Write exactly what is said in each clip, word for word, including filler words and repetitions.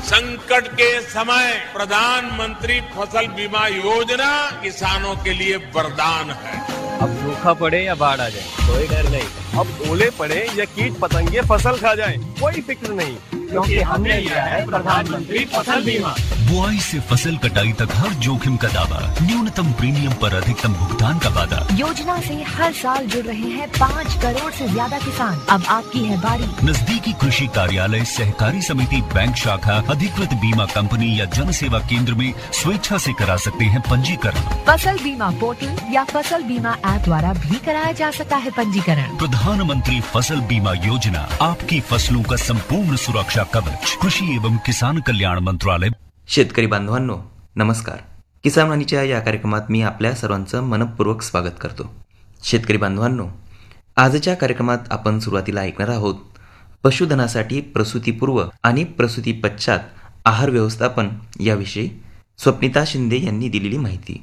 संकट के समय प्रधानमंत्री फसल बीमा योजना किसानों के लिए वरदान है। अब सूखा पड़े या बाढ़ आ जाए कोई डर नहीं। अब ओले पड़े या कीट पतंगे फसल खा जाए कोई फिक्र नहीं, क्योंकि हमने लिया है प्रधानमंत्री फसल बीमा। बुआई से फसल कटाई तक हर जोखिम का दावा, न्यूनतम प्रीमियम पर अधिकतम भुगतान का वादा। योजना से हर साल जुड़ रहे हैं पाँच करोड़ से ज्यादा किसान। अब आपकी है बारी। नजदीकी कृषि कार्यालय, सहकारी समिति, बैंक शाखा, अधिकृत बीमा कंपनी या जन सेवा केंद्र में स्वेच्छा से करा सकते हैं पंजीकरण। फसल बीमा पोर्टल या फसल बीमा ऐप द्वारा भी कराया जा सकता है पंजीकरण। प्रधानमंत्री फसल बीमा योजना, आपकी फसलों का संपूर्ण सुरक्षा कवच। कृषि एवं किसान कल्याण मंत्रालय। शेतकरी बांधवांनो नमस्कार. किसान वाणीच्या या कार्यक्रमात मी आपल्या सर्वांचं मनपूर्वक स्वागत करतो. शेतकरी बांधवांनो, आजच्या कार्यक्रमात आपण सुरुवातीला ऐकणार आहोत पशुधनासाठी प्रसूतीपूर्व आणि प्रसूती पश्चात आहार व्यवस्थापन याविषयी स्वप्निता शिंदे यांनी दिलेली माहिती.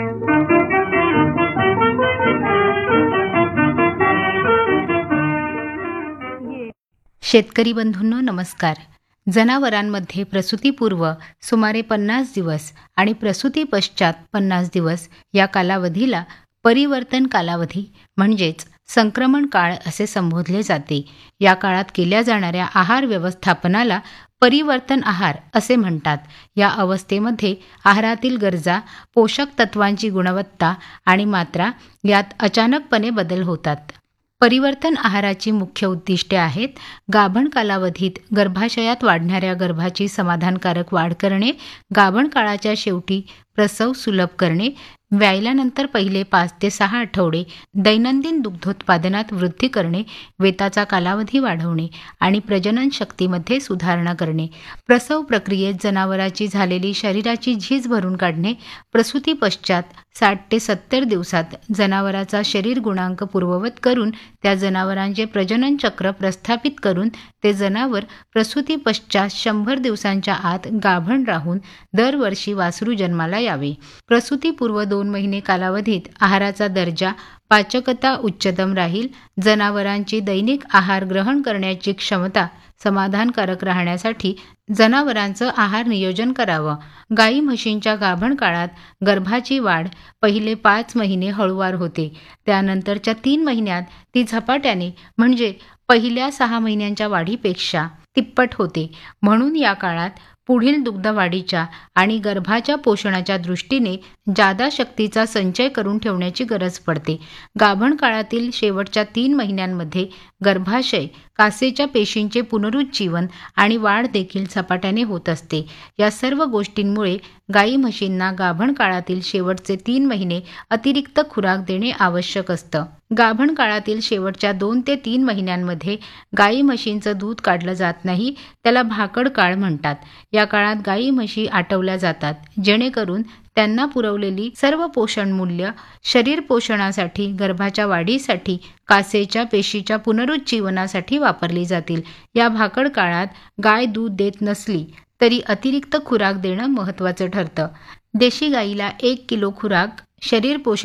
शेतकरी बंधूंनो नमस्कार. जनावरांमध्ये प्रसूतीपूर्व सुमारे पन्नास दिवस आणि प्रसूती पश्चात पन्नास दिवस या कालावधीला परिवर्तन कालावधी म्हणजेच संक्रमण काळ असे संबोधले जाते. या काळात केल्या जाणाऱ्या आहार व्यवस्थापनाला परिवर्तन आहार असे म्हणतात. या अवस्थेमध्ये आहारातील गरजा, पोषक तत्वांची गुणवत्ता आणि मात्रा यात अचानकपणे बदल होतात. परिवर्तन आहाराची मुख्य उद्दिष्टे आहेत: गाभण कालावधीत गर्भाशयात वाढणाऱ्या गर्भाची समाधानकारक वाढ करणे, गाभण काळाच्या शेवटी प्रसव सुलभ करणे, व्यायल्यानंतर पहिले पाच ते सहा आठवडे दैनंदिन दुग्धोत्पादनात वृद्धी करणे, वेताचा कालावधी वाढवणे आणि प्रजनन शक्तीमध्ये सुधारणा करणे, प्रसव प्रक्रियेत जनावराची झालेली शरीराची झीज भरून काढणे, प्रसूती पश्चात साठ ते सत्तर दिवसात जनावराचा शरीर गुणांक पूर्ववत करून त्या जनावरांचे प्रजनन चक्र प्रस्थापित करून ते जनावर प्रसूती पश्चात शंभर दिवसांच्या आत गाभण राहून दरवर्षी वासरू जन्माला यावे. प्रसूतीपूर्व दोन महिने कालावधीत आहाराचा दर्जा, पाचकता उच्चतम राहील. जनावरांची दैनिक आहार ग्रहण करण्याची क्षमता समाधानकारक राहण्यासाठी जनावरांचं आहार नियोजन करावं. गाई म्हशींच्या गाभण काळात गर्भाची वाढ पहिले पाच महिने हळूवार होते. त्यानंतरच्या तीन महिन्यात ती झपाट्याने म्हणजे पहिल्या सहा महिन्यांच्या वाढीपेक्षा तिप्पट होते. म्हणून या काळात पुढील दुग्धवाढीच्या आणि गर्भाच्या पोषणाच्या दृष्टीने जादा शक्तीचा संचय करून ठेवण्याची गरज पडते. गाभण काळातील शेवटच्या तीन महिन्यांमध्ये गर्भाशय, कासेच्या पेशींचे पुनरुज्जीवन आणि वाढ देखील झपाट्याने होत असते. या सर्व गोष्टींमुळे गाई म्हशींना गाभण काळातील शेवटचे तीन महिने अतिरिक्त खुराक देणे आवश्यक असतं. गाभण काळातील शेवटच्या दोन ते तीन महिन्यांमध्ये गाई म्हशींचं दूध काढलं जात नाही. त्याला भाकड काळ म्हणतात. या काळात गाई म्हशी आटवल्या जातात जेणेकरून त्यांना पुरवलेली सर्व पोषण मूल्य शरीर पोषणासाठी, गर्भाच्या वाढीसाठी, कासेच्या पेशीच्या पुनरुज्जीवनासाठी वापरली जातील. या भाकड काळात गाय दूध देत नसली तरी अतिरिक्त खुराक देणं महत्त्वाचं ठरतं. देशी गाईला एक किलो खुराक शरीर पोषण